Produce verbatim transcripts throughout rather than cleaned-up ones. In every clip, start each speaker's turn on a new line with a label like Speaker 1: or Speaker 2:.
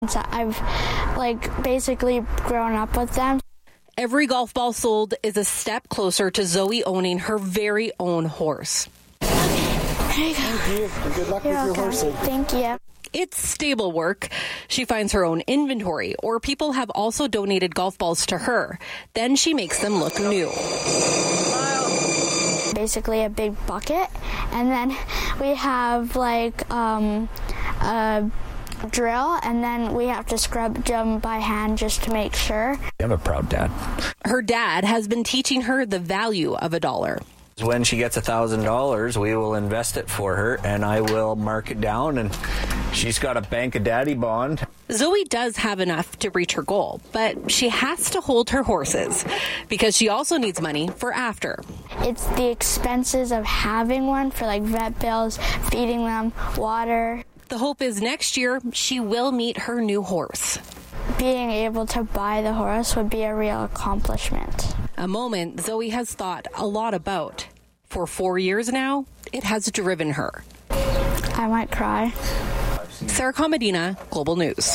Speaker 1: I've, like, basically grown up with them.
Speaker 2: Every golf ball sold is a step closer to Zoe owning her very own horse.
Speaker 1: There you go.
Speaker 3: Thank you. And good luck You're with your
Speaker 1: okay.
Speaker 3: horse.
Speaker 1: Thank you.
Speaker 2: It's stable work. She finds her own inventory, or people have also donated golf balls to her. Then she makes them look new.
Speaker 1: Basically a big bucket, and then we have like um, a drill, and then we have to scrub them by hand just to make sure.
Speaker 4: I'm a proud dad.
Speaker 2: Her dad has been teaching her the value of a dollar.
Speaker 4: When she gets a thousand dollars, we will invest it for her, and I will mark it down, and she's got a Bank of Daddy bond.
Speaker 2: Zoe does have enough to reach her goal, but she has to hold her horses because she also needs money for after.
Speaker 1: It's the expenses of having one for like vet bills, feeding them, water.
Speaker 2: The hope is next year she will meet her new horse.
Speaker 1: Being able to buy the horse would be a real accomplishment.
Speaker 2: A moment Zoe has thought a lot about. For four years now, it has driven her.
Speaker 1: I might cry.
Speaker 2: Sarah Comadina, Global News.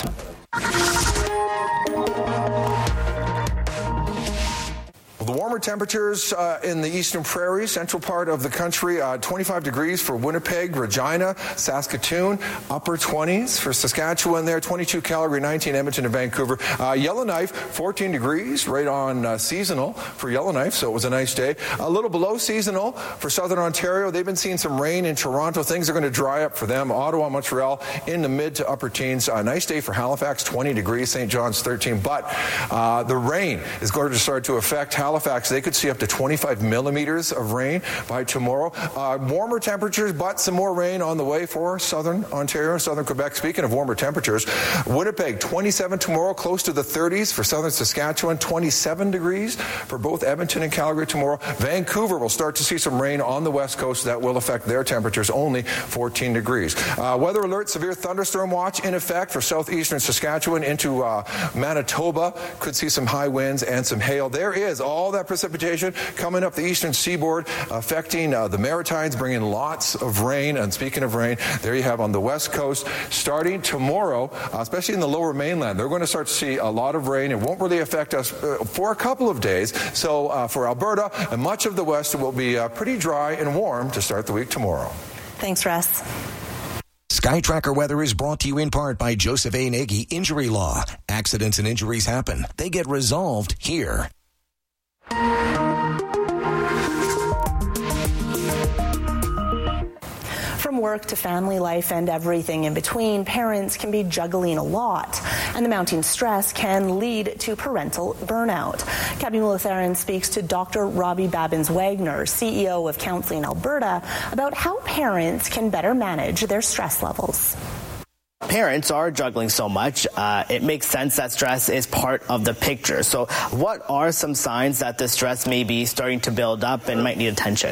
Speaker 5: The warmer temperatures uh, in the eastern prairies, central part of the country, uh, twenty-five degrees for Winnipeg, Regina, Saskatoon, upper twenties for Saskatchewan there, twenty-two Calgary, nineteen Edmonton and Vancouver. Uh, Yellowknife, fourteen degrees, right on uh, seasonal for Yellowknife, so it was a nice day. A little below seasonal for southern Ontario. They've been seeing some rain in Toronto. Things are going to dry up for them. Ottawa, Montreal in the mid to upper teens. A nice day for Halifax, twenty degrees, Saint John's thirteen. But uh, the rain is going to start to affect Halifax. Halifax, they could see up to twenty-five millimeters of rain by tomorrow. Uh, warmer temperatures, but some more rain on the way for southern Ontario, southern Quebec. Speaking of warmer temperatures, Winnipeg, twenty-seven tomorrow, close to the thirties for southern Saskatchewan, twenty-seven degrees for both Edmonton and Calgary tomorrow. Vancouver will start to see some rain on the west coast. That will affect their temperatures, only fourteen degrees. Uh, weather alert, severe thunderstorm watch in effect for southeastern Saskatchewan into uh, Manitoba. Could see some high winds and some hail. There is all that precipitation coming up the eastern seaboard, affecting uh, the Maritimes, bringing lots of rain. And speaking of rain, there you have on the west coast, starting tomorrow, uh, especially in the lower mainland, they're going to start to see a lot of rain. It won't really affect us uh, for a couple of days. So uh, for Alberta and much of the west, it will be uh, pretty dry and warm to start the week tomorrow.
Speaker 6: Thanks, Russ.
Speaker 7: SkyTracker Weather is brought to you in part by Joseph A. Nagy Injury Law. Accidents and injuries happen. They get resolved here.
Speaker 6: From work to family life and everything in between, parents can be juggling a lot, and the mounting stress can lead to parental burnout. Gabby Mulitharan speaks to Doctor Robbie Babbins-Wagner, C E O of Counseling Alberta, about how parents can better manage their stress levels.
Speaker 8: Parents are juggling so much, uh, it makes sense that stress is part of the picture. So what are some signs that the stress may be starting to build up and might need attention?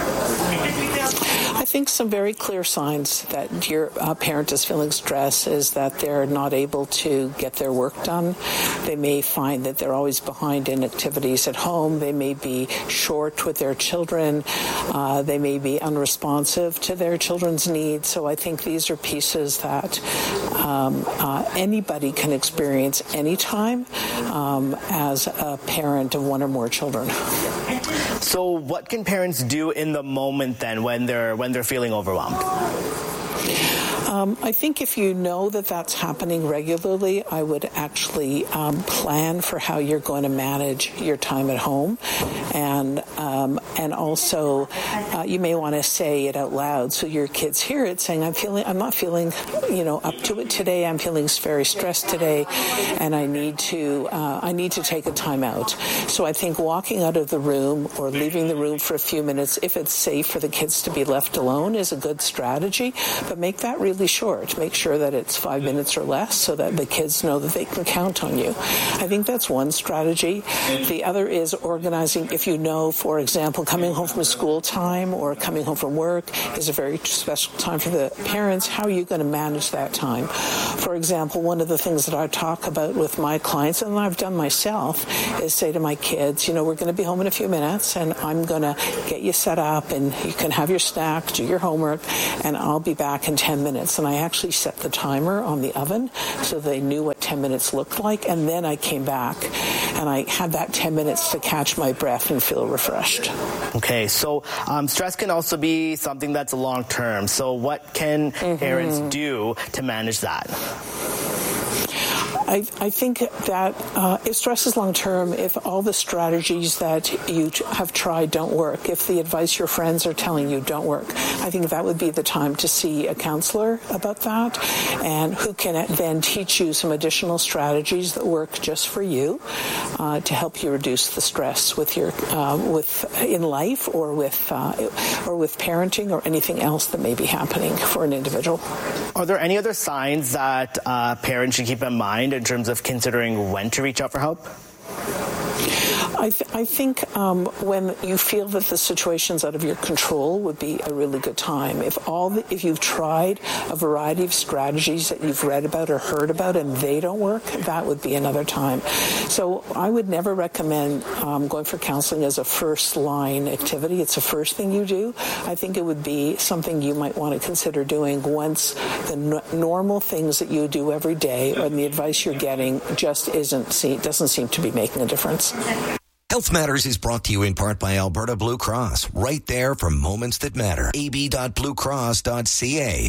Speaker 9: I think some very clear signs that your uh, parent is feeling stress is that they're not able to get their work done. They may find that they're always behind in activities at home. They may be short with their children. Uh, they may be unresponsive to their children's needs. So I think these are pieces that um, uh, anybody can experience anytime um, as a parent of one or more children.
Speaker 8: So what can parents do in the moment then when they're when they're feeling overwhelmed?
Speaker 9: Um, I think if you know that that's happening regularly, I would actually um, plan for how you're going to manage your time at home, and um, and also uh, you may want to say it out loud so your kids hear it, saying, "I'm feeling, I'm not feeling, you know, up to it today. I'm feeling very stressed today, and I need to, uh, I need to take a time out." So I think walking out of the room or leaving the room for a few minutes, if it's safe for the kids to be left alone, is a good strategy. But make that really short. Make sure that it's five minutes or less so that the kids know that they can count on you. I think that's one strategy. The other is organizing. If you know, for example, coming home from school time or coming home from work is a very special time for the parents. How are you going to manage that time? For example, one of the things that I talk about with my clients, and I've done myself, is say to my kids, you know, we're going to be home in a few minutes, and I'm going to get you set up, and you can have your snack, do your homework, and I'll be back in ten minutes. And I actually set the timer on the oven so they knew what ten minutes looked like, and then I came back, and I had that ten minutes to catch my breath and feel refreshed.
Speaker 8: Okay, so um, stress can also be something that's long-term. So what can mm-hmm. parents do to manage that?
Speaker 9: I, I think that uh, if stress is long-term, if all the strategies that you have tried don't work, if the advice your friends are telling you don't work, I think that would be the time to see a counselor about that, and who can then teach you some additional strategies that work just for you uh, to help you reduce the stress with your uh, with in life or with uh, or with parenting or anything else that may be happening for an individual.
Speaker 8: Are there any other signs that uh, parents should keep in mind in terms of considering when to reach out for help?
Speaker 9: I, th- I think um, when you feel that the situation's out of your control would be a really good time. If all the, if you've tried a variety of strategies that you've read about or heard about and they don't work, that would be another time. So I would never recommend um, going for counseling as a first line activity. It's the first thing you do. I think it would be something you might want to consider doing once the n- normal things that you do every day and the advice you're getting just isn't see, doesn't seem to be making a difference.
Speaker 7: Health Matters is brought to you in part by Alberta Blue Cross, right there for moments that matter. a b dot blue cross dot c a.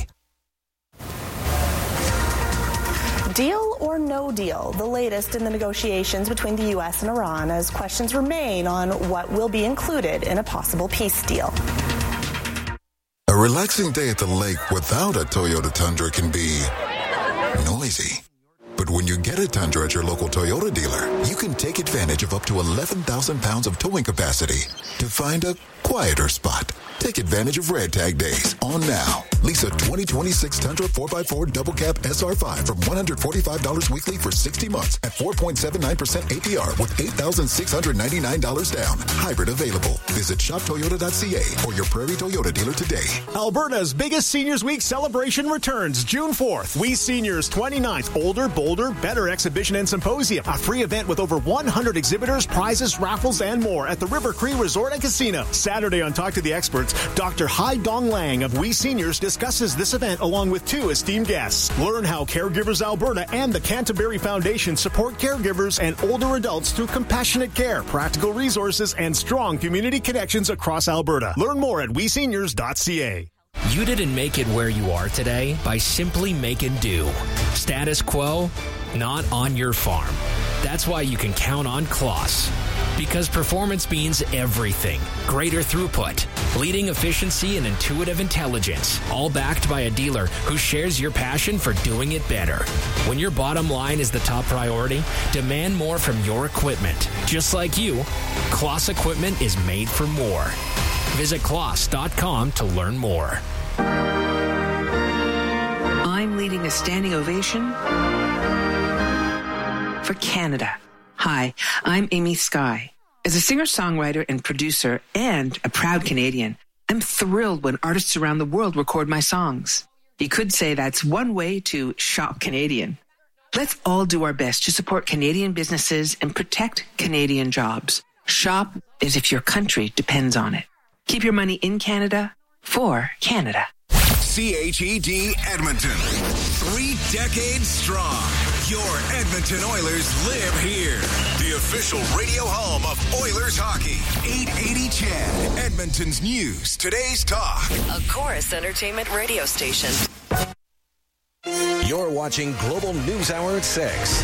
Speaker 6: Deal or no deal? The latest in the negotiations between the U S and Iran, as questions remain on what will be included in a possible peace deal.
Speaker 10: A relaxing day at the lake without a Toyota Tundra can be noisy. But when you get a Tundra at your local Toyota dealer, you can take advantage of up to eleven thousand pounds of towing capacity to find a quieter spot. Take advantage of Red Tag Days on now. Lease a twenty twenty-six Tundra four by four Double Cab S R five from one hundred forty-five dollars weekly for sixty months at four point seven nine percent A P R with eight thousand six hundred ninety-nine dollars down. Hybrid available. Visit shop toyota dot c a or your Prairie Toyota dealer today.
Speaker 11: Alberta's biggest Seniors Week celebration returns June fourth. We Seniors twenty-ninth Older, Bolder, Better Exhibition and Symposium. A free event with over one hundred exhibitors, prizes, raffles, and more at the River Cree Resort and Casino. Saturday on Talk to the Experts, Doctor Hai Dong Lang of We Seniors discusses this event along with two esteemed guests. Learn how Caregivers Alberta and the Canterbury Foundation support caregivers and older adults through compassionate care, practical resources, and strong community connections across Alberta. Learn more at we seniors dot c a.
Speaker 12: You didn't make it where you are today by simply making do. Status quo, not on your farm. That's why you can count on Kloss. Because performance means everything. Greater throughput, leading efficiency, and intuitive intelligence. All backed by a dealer who shares your passion for doing it better. When your bottom line is the top priority, demand more from your equipment. Just like you, Kloss equipment is made for more. Visit kloss dot com to learn more.
Speaker 13: I'm leading a standing ovation for Canada. Hi, I'm Amy Skye. As a singer-songwriter and producer and a proud Canadian, I'm thrilled when artists around the world record my songs. You could say that's one way to shop Canadian. Let's all do our best to support Canadian businesses and protect Canadian jobs. Shop as if your country depends on it. Keep your money in Canada for Canada.
Speaker 14: C H E D Edmonton. Three decades strong. Your Edmonton Oilers live here. The official radio home of Oilers hockey. eight eighty C H E D. Edmonton's news. Today's talk.
Speaker 15: A Chorus Entertainment radio station.
Speaker 7: You're watching Global News Hour at six.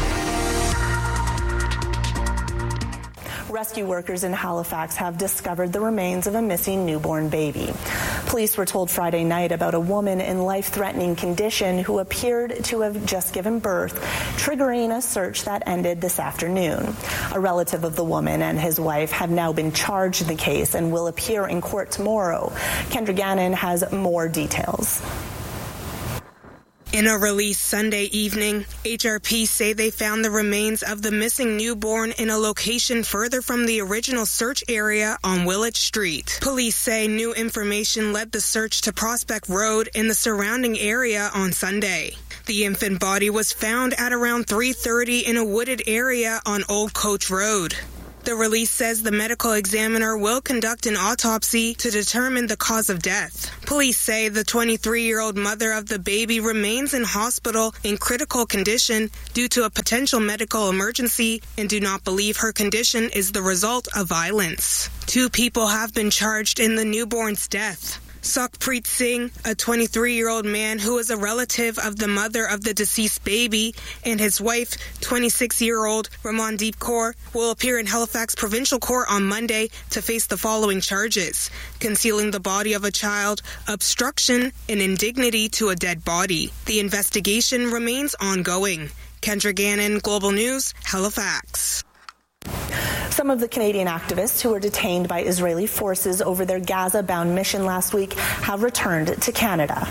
Speaker 6: Rescue workers in Halifax have discovered the remains of a missing newborn baby. Police were told Friday night about a woman in life-threatening condition who appeared to have just given birth, triggering a search that ended this afternoon. A relative of the woman and his wife have now been charged in the case and will appear in court tomorrow. Kendra Gannon has more details.
Speaker 16: In a release Sunday evening, H R P say they found the remains of the missing newborn in a location further from the original search area on Willett Street. Police say new information led the search to Prospect Road in the surrounding area on Sunday. The infant body was found at around three thirty in a wooded area on Old Coach Road. The release says the medical examiner will conduct an autopsy to determine the cause of death. Police say the twenty-three-year-old mother of the baby remains in hospital in critical condition due to a potential medical emergency and do not believe her condition is the result of violence. Two people have been charged in the newborn's death. Sukhpreet Singh, a twenty-three-year-old man who is a relative of the mother of the deceased baby, and his wife, twenty-six-year-old Ramandeep Kaur, will appear in Halifax Provincial Court on Monday to face the following charges: concealing the body of a child, obstruction, and indignity to a dead body. The investigation remains ongoing. Kendra Gannon, Global News, Halifax.
Speaker 6: Some of the Canadian activists who were detained by Israeli forces over their Gaza-bound mission last week have returned to Canada.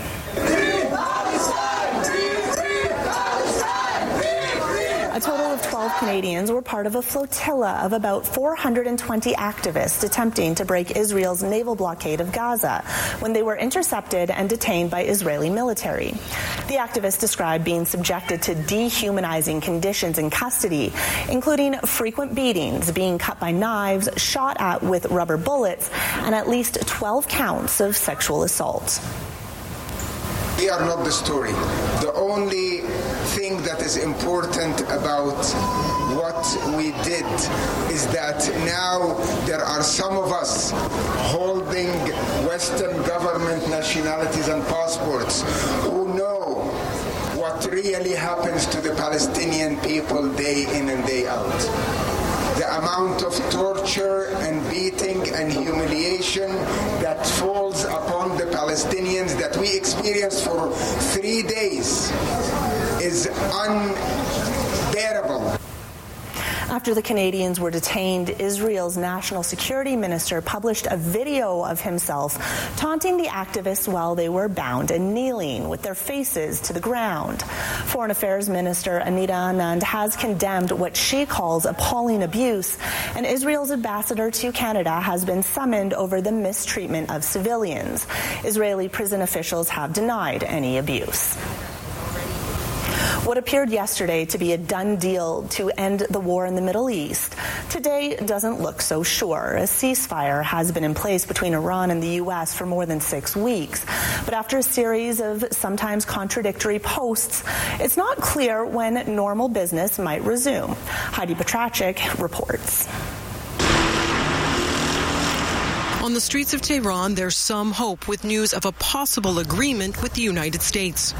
Speaker 6: A total of twelve Canadians were part of a flotilla of about four hundred twenty activists attempting to break Israel's naval blockade of Gaza when they were intercepted and detained by Israeli military. The activists described being subjected to dehumanizing conditions in custody, including frequent beatings, being cut by knives, shot at with rubber bullets, and at least twelve counts of sexual assault.
Speaker 17: We are not the story. The only thing that is important about what we did is that now there are some of us holding Western government nationalities and passports who know what really happens to the Palestinian people day in and day out. The amount of torture and beating and humiliation that falls upon the Palestinians that we experienced for three days is unbearable.
Speaker 6: After the Canadians were detained, Israel's national security minister published a video of himself taunting the activists while they were bound and kneeling with their faces to the ground. Foreign Affairs Minister Anita Anand has condemned what she calls appalling abuse, and Israel's ambassador to Canada has been summoned over the mistreatment of civilians. Israeli prison officials have denied any abuse. What appeared yesterday to be a done deal to end the war in the Middle East today doesn't look so sure. A ceasefire has been in place between Iran and the U S for more than six weeks. But after a series of sometimes contradictory posts, it's not clear when normal business might resume. Heidi Petracek reports.
Speaker 18: On the streets of Tehran, there's some hope with news of a possible agreement with the United States.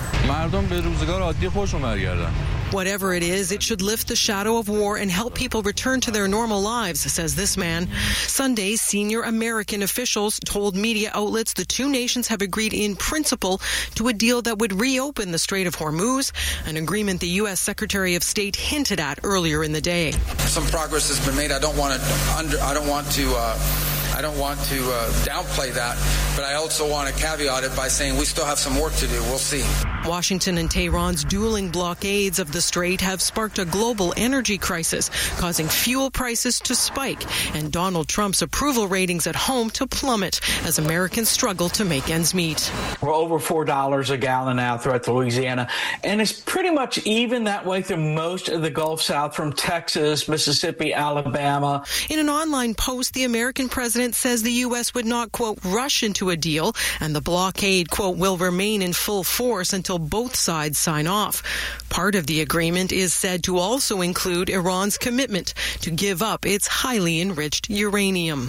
Speaker 18: Whatever it is, it should lift the shadow of war and help people return to their normal lives, says this man. Sunday, senior American officials told media outlets the two nations have agreed in principle to a deal that would reopen the Strait of Hormuz, an agreement the U S Secretary of State hinted at earlier in the day.
Speaker 19: Some progress has been made. I don't want to under, I don't want to uh I don't want to uh, downplay that, but I also want to caveat it by saying we still have some work to do. We'll see.
Speaker 18: Washington and Tehran's dueling blockades of the strait have sparked a global energy crisis, causing fuel prices to spike and Donald Trump's approval ratings at home to plummet as Americans struggle to make ends meet.
Speaker 20: We're over four dollars a gallon now throughout Louisiana, and it's pretty much even that way through most of the Gulf South from Texas, Mississippi, Alabama.
Speaker 18: In an online post, the American president says the U S would not, quote, rush into a deal, and the blockade, quote, will remain in full force until both sides sign off. Part of the agreement is said to also include Iran's commitment to give up its highly enriched uranium.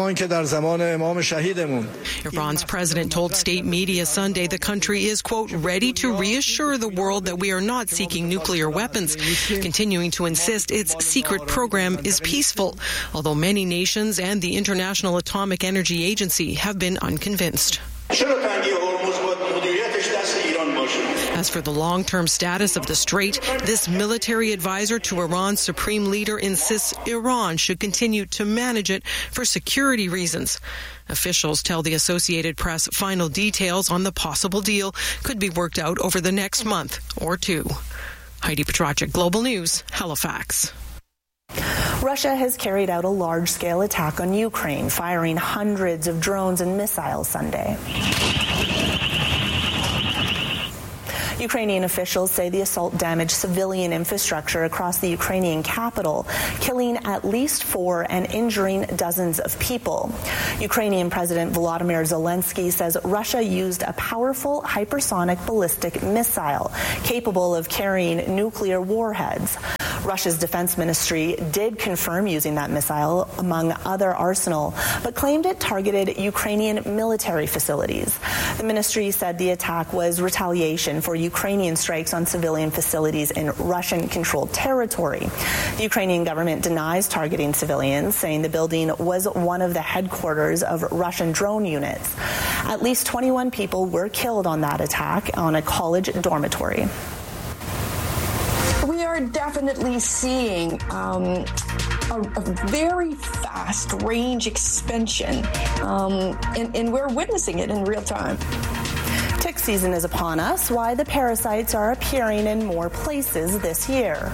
Speaker 18: Iran's president told state media Sunday the country is, quote, ready to reassure the world that we are not seeking nuclear weapons, continuing to insist its secret program is peaceful, although many nations and the International Atomic Energy Agency have been unconvinced. As for the long-term status of the strait, this military advisor to Iran's supreme leader insists Iran should continue to manage it for security reasons. Officials tell the Associated Press final details on the possible deal could be worked out over the next month or two. Heidi Petracek, Global News, Halifax.
Speaker 6: Russia has carried out a large-scale attack on Ukraine, firing hundreds of drones and missiles Sunday. Ukrainian officials say the assault damaged civilian infrastructure across the Ukrainian capital, killing at least four and injuring dozens of people. Ukrainian President Volodymyr Zelensky says Russia used a powerful hypersonic ballistic missile capable of carrying nuclear warheads. Russia's defense ministry did confirm using that missile, among other arsenal, but claimed it targeted Ukrainian military facilities. The ministry said the attack was retaliation for Ukrainian strikes on civilian facilities in Russian-controlled territory. The Ukrainian government denies targeting civilians, saying the building was one of the headquarters of Russian drone units. At least twenty-one people were killed on that attack on a college dormitory.
Speaker 21: We are definitely seeing um, a, a very fast range expansion, um, and, and we're witnessing it in real time.
Speaker 6: Tick season is upon us. Why the parasites are appearing in more places this year.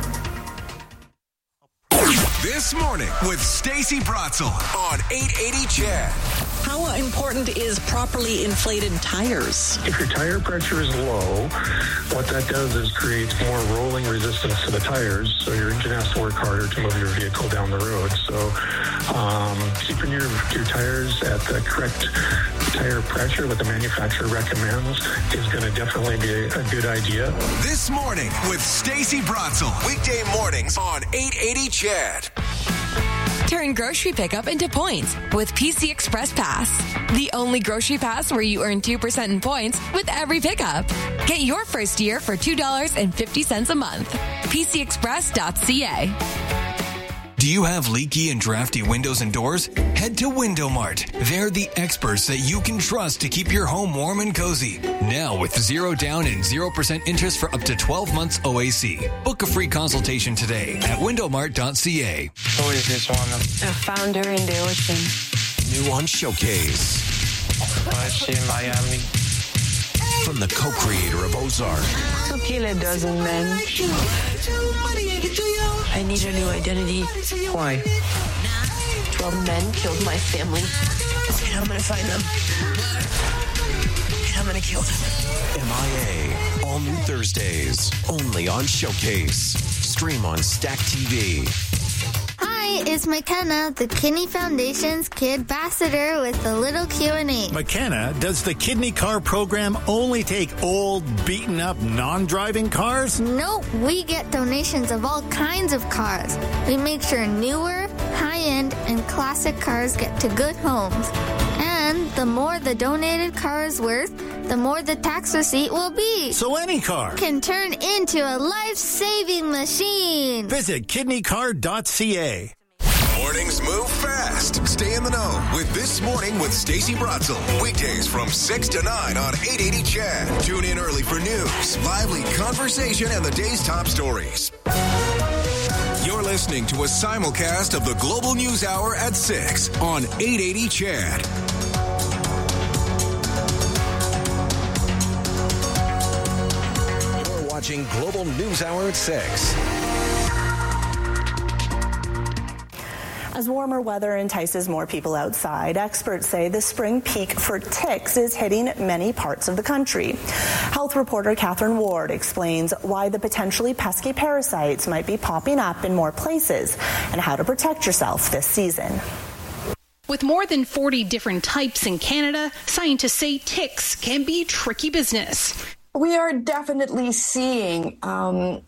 Speaker 14: This morning with Stacey Bratzel on eight eighty C H E D.
Speaker 22: How important is properly inflated tires?
Speaker 23: If your tire pressure is low, what that does is creates more rolling resistance to the tires, so your engine has to work harder to move your vehicle down the road. So um, keeping your, your tires at the correct tire pressure, what the manufacturer recommends, is going to definitely be a, a good idea.
Speaker 14: This morning with Stacey Bratzel. Weekday mornings on eight eighty C H E D.
Speaker 24: Turn grocery pickup into points with P C Express Pass. The only grocery pass where you earn two percent in points with every pickup. Get your first year for two dollars and fifty cents a month. P C express dot c a.
Speaker 14: Do you have leaky and drafty windows and doors? Head to Window Mart. They're the experts that you can trust to keep your home warm and cozy. Now with zero down and zero percent interest for up to twelve months O A C. Book a free consultation today at window mart dot c a.
Speaker 25: Who is this one?
Speaker 24: A founder in Davidson.
Speaker 7: New on Showcase.
Speaker 25: I see in Miami.
Speaker 7: From the co-creator of Ozark.
Speaker 24: To kill a dozen men. I need a new identity.
Speaker 25: Why?
Speaker 24: Twelve men killed my family. And I'm gonna find them. And I'm gonna kill them.
Speaker 7: M I A. All new Thursdays. Only on Showcase. Stream on Stack T V.
Speaker 26: Hi, it's McKenna, the Kidney Foundation's Kid Ambassador with a little Q and A.
Speaker 11: McKenna, does the Kidney Car program only take old, beaten-up, non-driving cars?
Speaker 26: Nope, we get donations of all kinds of cars. We make sure newer, high-end, and classic cars get to good homes. And the more the donated car is worth, the more the tax receipt will be.
Speaker 11: So any car
Speaker 26: can turn into a life-saving machine.
Speaker 11: Visit kidney car dot c a.
Speaker 14: Mornings move fast. Stay in the know with This Morning with Stacey Bratzel. Weekdays from six to nine on eight eighty C H E D. Tune in early for news, lively conversation, and the day's top stories. You're listening to a simulcast of the Global News Hour at six on eight eighty C H E D.
Speaker 7: You're watching Global News Hour at six.
Speaker 6: As warmer weather entices more people outside, experts say the spring peak for ticks is hitting many parts of the country. Health reporter Catherine Ward explains why the potentially pesky parasites might be popping up in more places and how to protect yourself this season.
Speaker 27: With more than forty different types in Canada, scientists say ticks can be tricky business.
Speaker 21: We are definitely seeing um,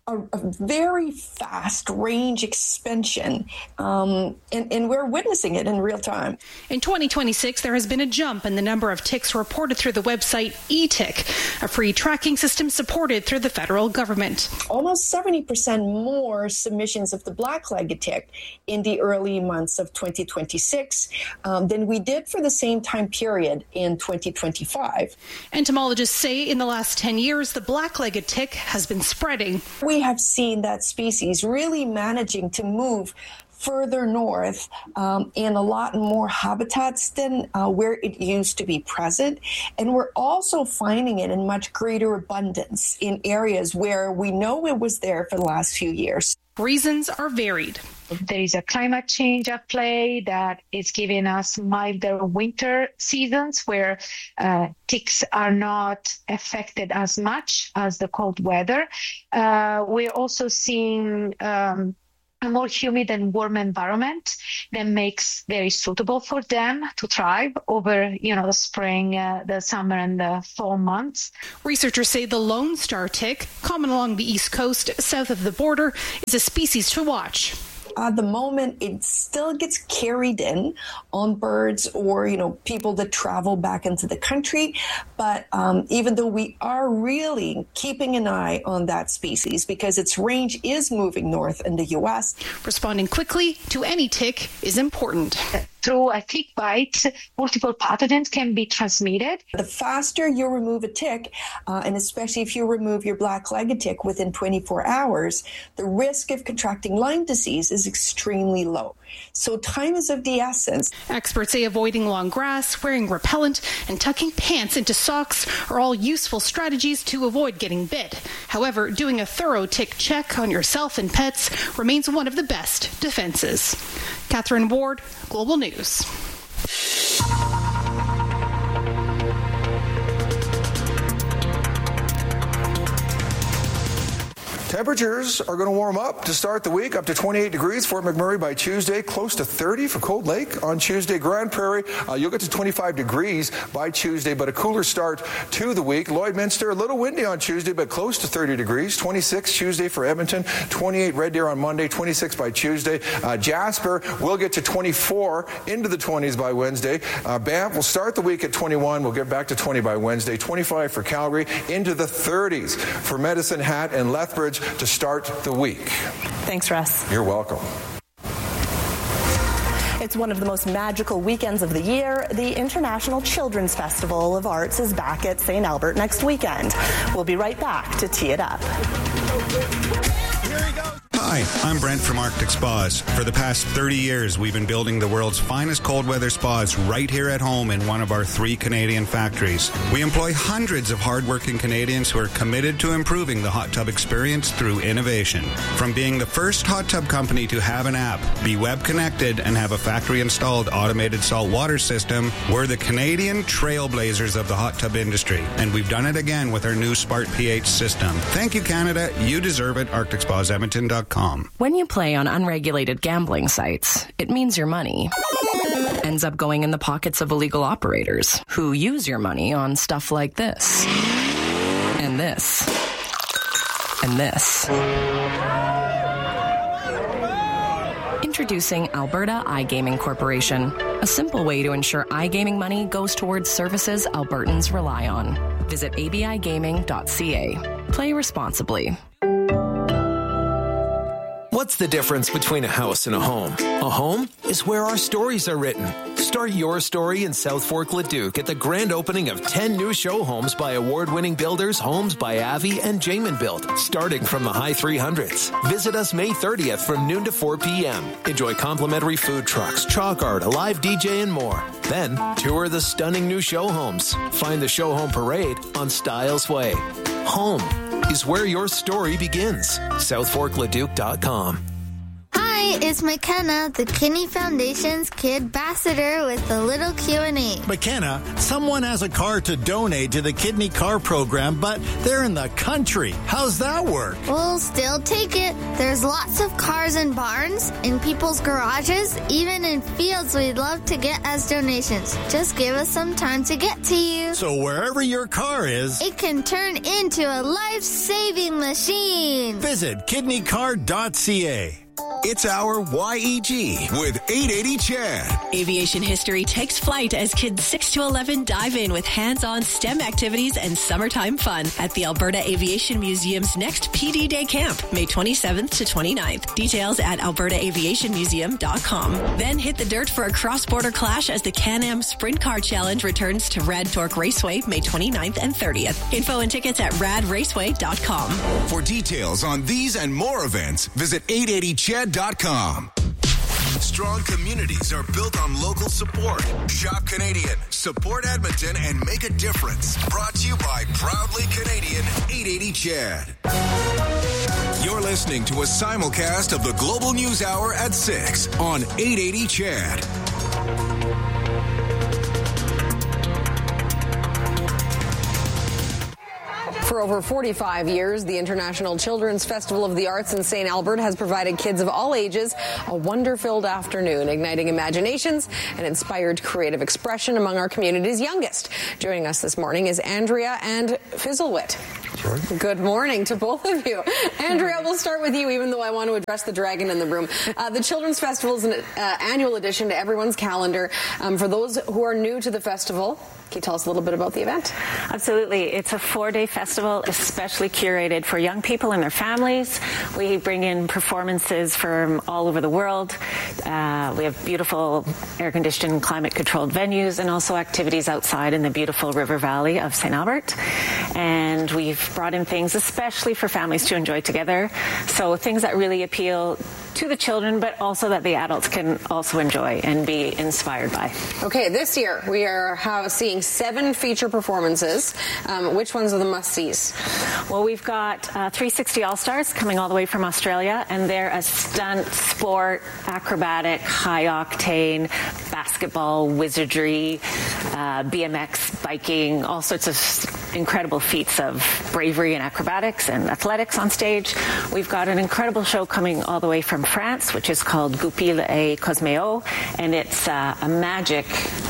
Speaker 21: A, a very fast range expansion, um, and, and we're witnessing it in real time.
Speaker 27: In twenty twenty-six, there has been a jump in the number of ticks reported through the website eTick, a free tracking system supported through the federal government.
Speaker 21: Almost seventy percent more submissions of the black-legged tick in the early months of twenty twenty-six um, than we did for the same time period in twenty twenty-five.
Speaker 27: Entomologists say in the last ten years, the black-legged tick has been spreading.
Speaker 21: We have seen that species really managing to move further north um, in a lot more habitats than uh, where it used to be present. And we're also finding it in much greater abundance in areas where we know it was there for the last few years.
Speaker 27: Reasons are varied.
Speaker 1: There is a climate change at play that is giving us milder winter seasons where uh, ticks are not affected as much as the cold weather. Uh, we're also seeing um, a more humid and warm environment that makes very suitable for them to thrive over, you know, the spring, uh, the summer, and the fall months.
Speaker 27: Researchers say the Lone Star tick, common along the East Coast south of the border, is a species to watch.
Speaker 21: At the moment, it still gets carried in on birds or, you know, people that travel back into the country. But um, even though we are really keeping an eye on that species because its range is moving north in the U S.
Speaker 27: Responding quickly to any tick is important.
Speaker 1: Through a tick bite, multiple pathogens can be transmitted.
Speaker 21: The faster you remove a tick, uh, and especially if you remove your black-legged tick within twenty-four hours, the risk of contracting Lyme disease is extremely low. So time is of the essence.
Speaker 27: Experts say avoiding long grass, wearing repellent, and tucking pants into socks are all useful strategies to avoid getting bit. However, doing a thorough tick check on yourself and pets remains one of the best defenses. Catherine Ward, Global News.
Speaker 2: Temperatures are going to warm up to start the week, up to twenty-eight degrees. Fort McMurray by Tuesday, close to thirty for Cold Lake on Tuesday. Grand Prairie, uh, you'll get to twenty-five degrees by Tuesday, but a cooler start to the week. Lloydminster, a little windy on Tuesday, but close to thirty degrees. twenty-six Tuesday for Edmonton, twenty-eight Red Deer on Monday, twenty-six by Tuesday. Uh, Jasper will get to twenty-four, into the twenties by Wednesday. Uh, Banff will start the week at twenty-one. We'll get back to twenty by Wednesday. twenty-five for Calgary, into the thirties for Medicine Hat and Lethbridge to start the week.
Speaker 6: Thanks, Russ.
Speaker 2: You're welcome.
Speaker 6: It's one of the most magical weekends of the year. The International Children's Festival of Arts is back at Saint Albert next weekend. We'll be right back to tee it up.
Speaker 3: Here he goes. Hi, I'm Brent from Arctic Spas. For the past thirty years, we've been building the world's finest cold weather spas right here at home in one of our three Canadian factories. We employ hundreds of hardworking Canadians who are committed to improving the hot tub experience through innovation. From being the first hot tub company to have an app, be web connected, and have a factory-installed automated salt water system, we're the Canadian trailblazers of the hot tub industry. And we've done it again with our new Smart pH system. Thank you, Canada. You deserve it. Arctic Spas Edmonton dot com.
Speaker 4: When you play on unregulated gambling sites, it means your money ends up going in the pockets of illegal operators who use your money on stuff like this, and this, and this. Introducing Alberta iGaming Corporation, a simple way to ensure iGaming money goes towards services Albertans rely on. Visit a b i gaming dot c a. Play responsibly.
Speaker 5: What's the difference between a house and a home? A home is where our stories are written. Start your story in South Fork Leduc at the grand opening of ten new show homes by award-winning builders Homes by Avi and Jamin Built, starting from the high three hundreds. Visit us May thirtieth from noon to four p.m. Enjoy complimentary food trucks, chalk art, a live D J, and more. Then, tour the stunning new show homes. Find the show home parade on Styles Way. Home is where your story begins. south fork leduc dot com.
Speaker 26: Hi, It's McKenna, the Kinney Foundation's Kid Ambassador with a little Q and A.
Speaker 8: McKenna, someone has a car to donate to the Kidney Car Program, but they're in the country. How's that work?
Speaker 26: We'll still take it. There's lots of cars in barns, in people's garages, even in fields we'd love to get as donations. Just give us some time to get to you.
Speaker 8: So wherever your car is,
Speaker 26: it can turn into a life-saving machine.
Speaker 8: Visit kidney car dot c a.
Speaker 14: It's our Y E G with eight eighty Chad.
Speaker 22: Aviation history takes flight as kids six to eleven dive in with hands-on STEM activities and summertime fun at the Alberta Aviation Museum's next P D Day camp, May twenty-seventh to twenty-ninth. Details at alberta aviation museum dot com. Then hit the dirt for a cross-border clash as the Can-Am Sprint Car Challenge returns to Rad Torque Raceway, May twenty-ninth and thirtieth. Info and tickets at rad raceway dot com.
Speaker 14: For details on these and more events, visit eight eighty chad dot com. Strong communities are built on local support. Shop Canadian, support Edmonton, and make a difference. Brought to you by Proudly Canadian eight eighty Chad. You're listening to a simulcast of the Global News Hour at six on eight eighty Chad.
Speaker 9: For over forty-five years, the International Children's Festival of the Arts in Saint Albert has provided kids of all ages a wonder-filled afternoon, igniting imaginations and inspired creative expression among our community's youngest. Joining us this morning is Andrea and Fizzlewit. Sure. Good morning to both of you. Andrea, we'll start with you, even though I want to address the dragon in the room. Uh, the Children's Festival is an uh, annual addition to everyone's calendar. Um, for those who are new to the festival, can you tell us a little bit about the event?
Speaker 10: Absolutely. It's a four-day festival especially curated for young people and their families. We bring in performances from all over the world. Uh, we have beautiful air-conditioned, climate-controlled venues and also activities outside in the beautiful river valley of Saint Albert. And we've brought in things especially for families to enjoy together. So things that really appeal to the children, but also that the adults can also enjoy and be inspired by.
Speaker 9: Okay, this year we are have, seeing seven feature performances. Um, which ones are the must-sees?
Speaker 10: Well, we've got uh, three sixty All-Stars coming all the way from Australia, and they're a stunt, sport, acrobatic, high-octane, basketball, wizardry, uh, B M X, biking, all sorts of incredible feats of bravery and acrobatics and athletics on stage. We've got an incredible show coming all the way from France, which is called Goupil et Cosméo, and it's uh, a magic...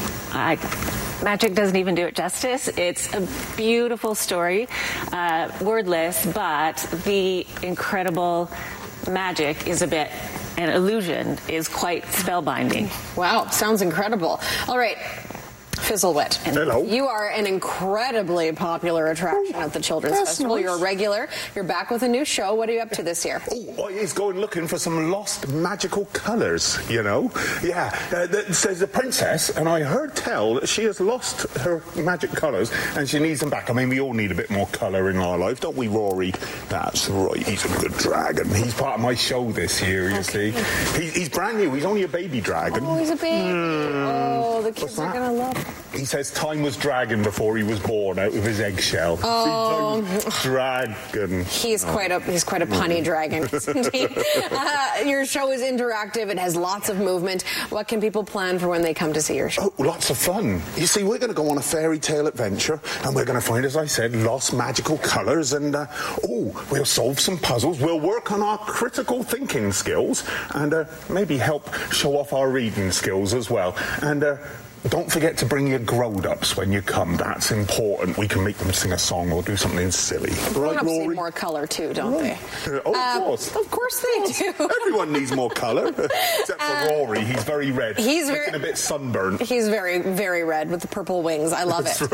Speaker 10: I, Magic doesn't even do it justice. It's a beautiful story, uh, wordless, but the incredible magic is a bit, and illusion is quite spellbinding.
Speaker 9: Wow, sounds incredible. All right. Fizzlewit.
Speaker 12: Hello.
Speaker 9: You are an incredibly popular attraction at the Children's
Speaker 12: That's
Speaker 9: Festival.
Speaker 12: nice.
Speaker 9: You're a regular. You're back with a new show. What are you up to this year?
Speaker 12: Oh, he's going looking for some lost magical colours, you know? Yeah, uh, th- says the princess, and I heard tell that she has lost her magic colours and she needs them back. I mean, we all need a bit more colour in our life, don't we, Rory? That's right, he's a good dragon. He's part of my show this year, you
Speaker 9: Okay.
Speaker 12: see. He, he's brand new, he's only a baby dragon.
Speaker 9: Oh, he's a baby.
Speaker 12: Mm.
Speaker 9: Oh, the kids are going to love him.
Speaker 12: He says time was dragon before he was born out of his eggshell.
Speaker 9: Oh.
Speaker 12: See, time was dragon.
Speaker 9: He's
Speaker 12: Oh.
Speaker 9: quite a he's quite a punny dragon, isn't he? Uh, your show is interactive. It has lots of movement. What can people plan for when they come to see your show?
Speaker 12: Oh, lots of fun. You see, we're going to go on a fairy tale adventure, and we're going to find, as I said, lost magical colours, and, uh, oh, we'll solve some puzzles, we'll work on our critical thinking skills, and uh, maybe help show off our reading skills as well. And, uh, don't forget to bring your grown-ups when you come. That's important. We can make them sing a song or do something silly. Right,
Speaker 9: Grown-ups need
Speaker 12: Rory?
Speaker 9: more colour too, don't they?
Speaker 12: Uh, oh, of
Speaker 9: Um,
Speaker 12: course.
Speaker 9: Of course they do.
Speaker 12: Everyone needs more colour, except for Rory. He's very red.
Speaker 9: He's very-
Speaker 12: looking a bit sunburnt.
Speaker 9: He's very, very red with the purple wings. I love
Speaker 12: That's
Speaker 9: it.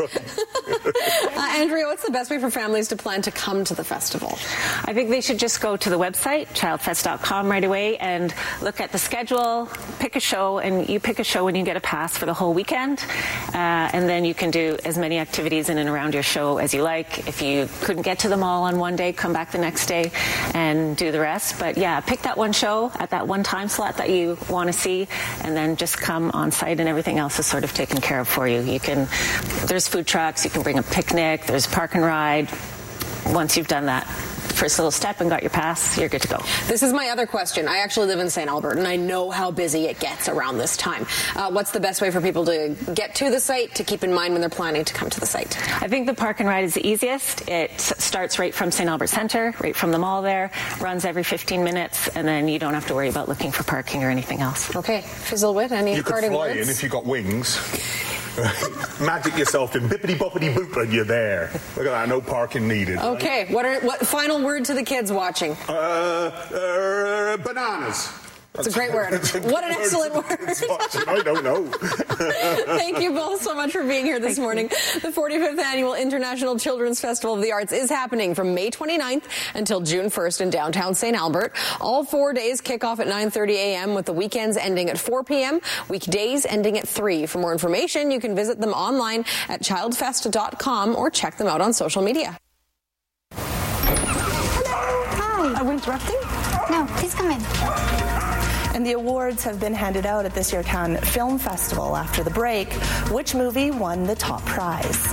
Speaker 12: right.
Speaker 9: uh, Andrea, what's the best way for families to plan to come to the festival?
Speaker 10: I think they should just go to the website, child fest dot com, right away and look at the schedule, pick a show, and you pick a show when you get a pass for the whole weekend. Uh, and then you can do as many activities in and around your show as you like. If you couldn't get to them all on one day, come back the next day and do the rest. But yeah, pick that one show at that one time slot that you want to see, and then just come on site, and everything else is sort of taken care of for you. You can, there's food trucks, you can bring a picnic, there's park and ride. Once you've done that, first little step and got your pass, you're good to go.
Speaker 9: This is my other question. I actually live in Saint Albert, and I know how busy it gets around this time. Uh, what's the best way for people to get to the site, to keep in mind when they're planning to come to the site?
Speaker 10: I think the park and ride is the easiest. It starts right from Saint Albert Centre, right from the mall there, runs every fifteen minutes, and then you don't have to worry about looking for parking or anything else.
Speaker 9: Okay. Fizzlewood, any
Speaker 12: you
Speaker 9: parting
Speaker 12: could fly
Speaker 9: words?
Speaker 12: in if you got wings. Magic yourself in bippity boppity boop and you're there. Look at that, no parking needed.
Speaker 9: Okay,
Speaker 12: right?
Speaker 9: what are what final word to the kids watching?
Speaker 12: Uh, uh bananas.
Speaker 9: That's a great word. What an excellent word.
Speaker 12: I don't know.
Speaker 9: Thank you both so much for being here this morning. The forty-fifth Annual International Children's Festival of the Arts is happening from May twenty-ninth until June first in downtown Saint Albert. All four days kick off at nine thirty a.m. with the weekends ending at four p.m., weekdays ending at three. For more information, you can visit them online at childfest dot com or check them out on social media.
Speaker 26: Hi.
Speaker 9: Are we interrupting?
Speaker 26: No, please come in.
Speaker 6: And the awards have been handed out at this year's Cannes Film Festival. After the break, which movie won the top prize?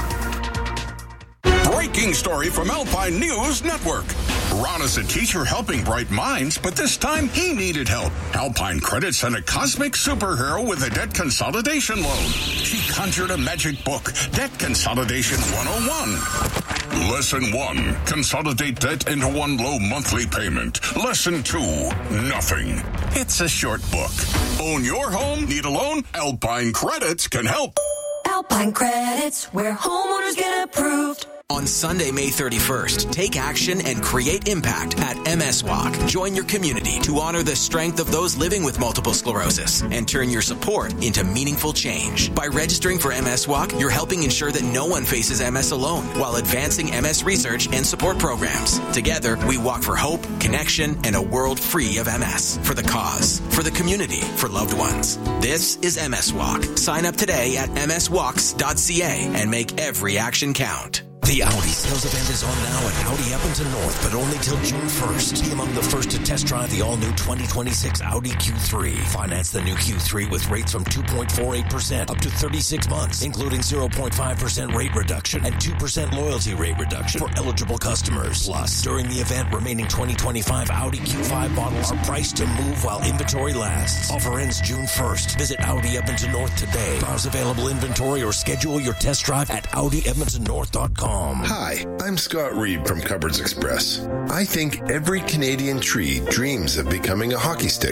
Speaker 13: Breaking story from Alpine News Network. Ron is a teacher helping bright minds, but this time he needed help. Alpine Credit sent a cosmic superhero with a debt consolidation loan. She conjured a magic book, Debt Consolidation one oh one. Lesson one, consolidate debt into one low monthly payment. Lesson two, nothing. It's a short book. Own your home? Need a loan? Alpine Credits can help.
Speaker 15: Alpine Credits, where homeowners get approved.
Speaker 7: On Sunday, May thirty-first, take action and create impact at M S Walk. Join your community to honor the strength of those living with multiple sclerosis and turn your support into meaningful change. By registering for M S Walk, you're helping ensure that no one faces M S alone while advancing M S research and support programs. Together, we walk for hope, connection, and a world free of M S. For the cause, for the community, for loved ones. This is M S Walk. Sign up today at m s walks dot c a and make every action count. The Audi sales event is on now at Audi Edmonton North, but only till June first. Be among the first to test drive the all-new twenty twenty-six Audi Q three. Finance the new Q three with rates from two point four eight percent up to thirty-six months, including zero point five percent rate reduction and two percent loyalty rate reduction for eligible customers. Plus, during the event, remaining twenty twenty-five Audi Q five models are priced to move while inventory lasts. Offer ends June first. Visit Audi Edmonton North today. Browse available inventory or schedule your test drive at audi edmonton north dot com.
Speaker 16: Hi, I'm Scott Reed from Cupboards Express. I think every Canadian tree dreams of becoming a hockey stick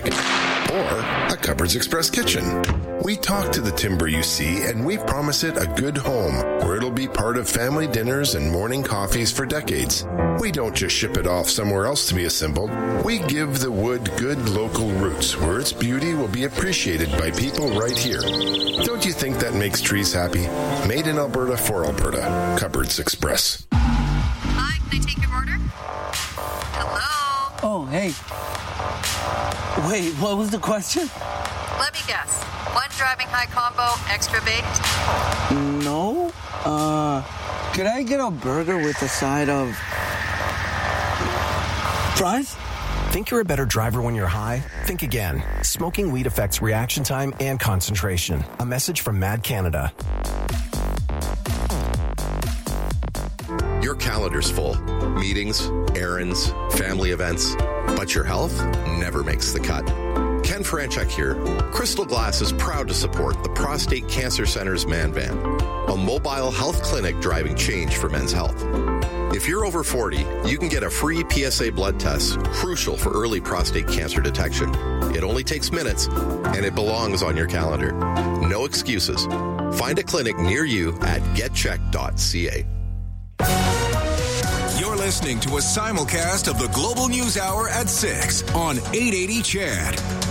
Speaker 16: or a Cupboards Express kitchen. We talk to the timber you see and we promise it a good home where it'll be part of family dinners and morning coffees for decades. We don't just ship it off somewhere else to be assembled. We give the wood good local roots where its beauty will be appreciated by people right here. Don't you think that makes trees happy? Made in Alberta for Alberta. Cupboards Express.
Speaker 17: Hi, can I take your order? Hello?
Speaker 18: Oh, hey. Wait, what was the question?
Speaker 17: Let me guess. One driving high combo, extra baked?
Speaker 18: No. Uh, could I get a burger with a side of fries?
Speaker 19: Think you're a better driver when you're high? Think again. Smoking weed affects reaction time and concentration. A message from Mad Canada.
Speaker 20: Your calendar's full. Meetings, errands, family events. But your health never makes the cut. Ken Franchuk here. Crystal Glass is proud to support the Prostate Cancer Center's Man Van, a mobile health clinic driving change for men's health. If you're over forty, you can get a free P S A blood test, crucial for early prostate cancer detection. It only takes minutes, and it belongs on your calendar. No excuses. Find a clinic near you at get check dot c a.
Speaker 14: You're listening to a simulcast of the Global News Hour at six on eight eighty C H E D.